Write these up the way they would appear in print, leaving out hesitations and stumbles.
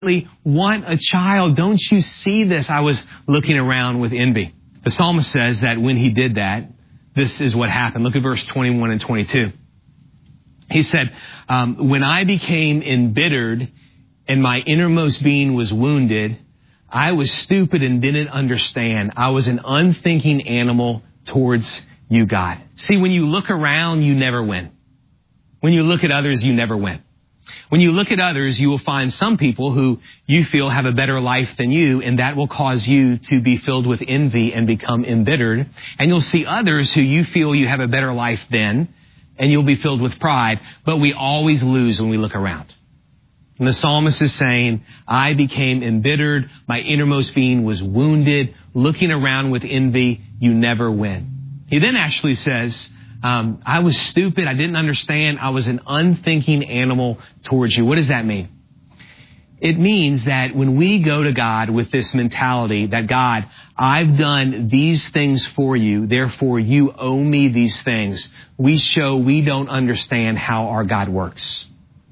want a child. Don't you see this? I was looking around with envy. The psalmist says that when he did that, this is what happened. Look at verse 21 and 22. He said, when I became embittered and my innermost being was wounded, I was stupid and didn't understand. I was an unthinking animal towards you, God. See, when you look around, you never win. When you look at others, you never win. When you look at others, you will find some people who you feel have a better life than you, and that will cause you to be filled with envy and become embittered. And you'll see others who you feel you have a better life than, and you'll be filled with pride. But we always lose when we look around. And the psalmist is saying, I became embittered. My innermost being was wounded. Looking around with envy, you never win. He then actually says, I was stupid. I didn't understand. I was an unthinking animal towards you. What does that mean? It means that when we go to God with this mentality that, God, I've done these things for you, therefore you owe me these things, we show we don't understand how our God works.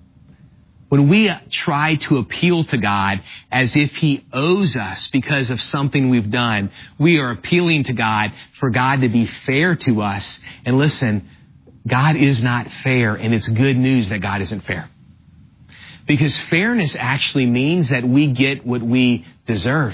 When we try to appeal to God as if He owes us because of something we've done, we are appealing to God for God to be fair to us. And listen, God is not fair, and it's good news that God isn't fair. Because fairness actually means that we get what we deserve.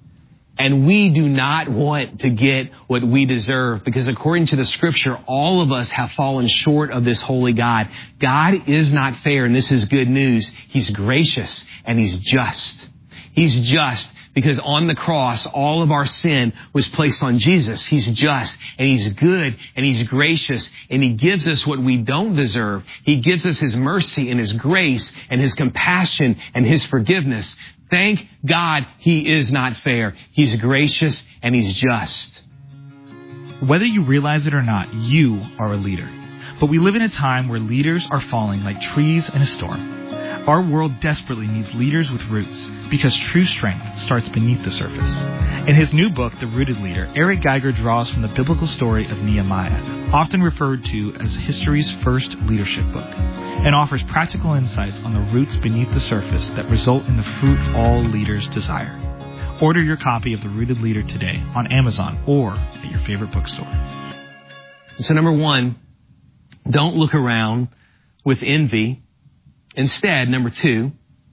And we do not want to get what we deserve, because according to the scripture, all of us have fallen short of this holy God. God is not fair, and this is good news. He's gracious and He's just. He's just because on the cross, all of our sin was placed on Jesus. He's just and He's good and He's gracious, and He gives us what we don't deserve. He gives us His mercy and His grace and His compassion and His forgiveness. Thank God He is not fair. He's gracious and He's just. Whether you realize it or not, you are a leader. But we live in a time where leaders are falling like trees in a storm. Our world desperately needs leaders with roots, because true strength starts beneath the surface. In his new book, The Rooted Leader, Eric Geiger draws from the biblical story of Nehemiah, often referred to as history's first leadership book, and offers practical insights on the roots beneath the surface that result in the fruit all leaders desire. Order your copy of The Rooted Leader today on Amazon or at your favorite bookstore. So number one, don't look around with envy. Instead, number two,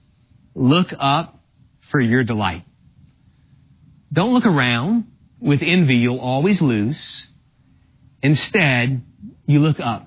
look up for your delight. Don't look around with envy. You'll always lose. Instead, you look up.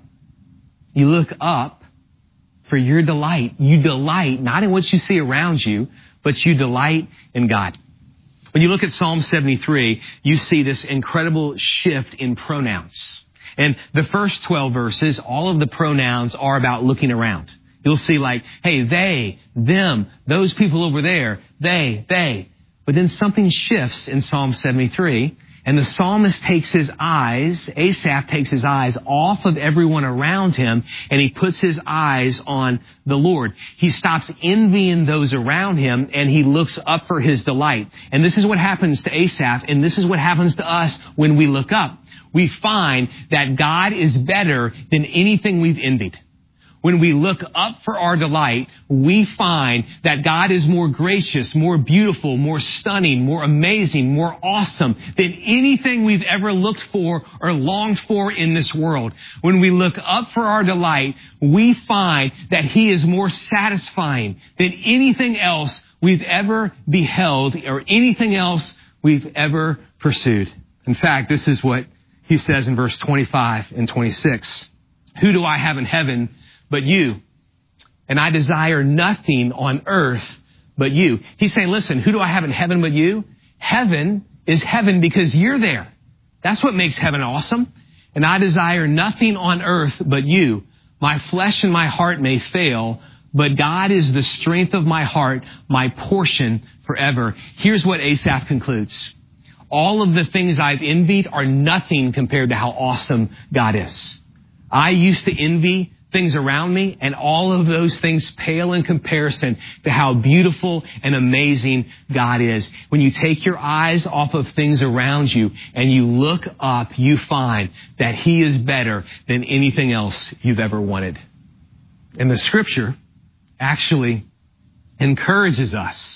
You look up for your delight. You delight not in what you see around you, but you delight in God. When you look at Psalm 73, you see this incredible shift in pronouns. And the first 12 verses, all of the pronouns are about looking around. You'll see like, hey, they, them, those people over there, they. But then something shifts in Psalm 73, and the psalmist takes his eyes, Asaph takes his eyes off of everyone around him, and he puts his eyes on the Lord. He stops envying those around him, and he looks up for his delight. And this is what happens to Asaph, and this is what happens to us when we look up. We find that God is better than anything we've envied. When we look up for our delight, we find that God is more gracious, more beautiful, more stunning, more amazing, more awesome than anything we've ever looked for or longed for in this world. When we look up for our delight, we find that He is more satisfying than anything else we've ever beheld or anything else we've ever pursued. In fact, this is what he says in verse 25 and 26. Who do I have in heaven but you? And I desire nothing on earth but you. He's saying, listen, who do I have in heaven but you? Heaven is heaven because you're there. That's what makes heaven awesome. And I desire nothing on earth but you. My flesh and my heart may fail, but God is the strength of my heart, my portion forever. Here's what Asaph concludes. All of the things I've envied are nothing compared to how awesome God is. I used to envy things around me, and all of those things pale in comparison to how beautiful and amazing God is. When you take your eyes off of things around you and you look up, you find that He is better than anything else you've ever wanted. And the scripture actually encourages us